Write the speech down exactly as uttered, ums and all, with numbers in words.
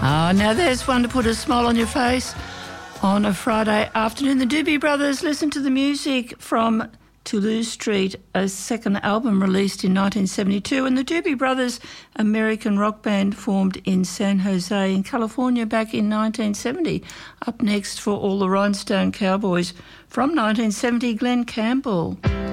Oh, now there's one to put a smile on your face on a Friday afternoon. The Doobie Brothers, listen to the music from Toulouse Street, a second album released in nineteen seventy-two, and the Doobie Brothers, American rock band formed in San Jose in California back in nineteen seventy. Up next for All the Rhinestone Cowboys from nineteen seventy, Glenn Campbell.